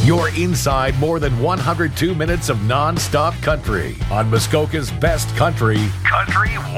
You're inside more than 102 minutes of non-stop country on Muskoka's best country. Country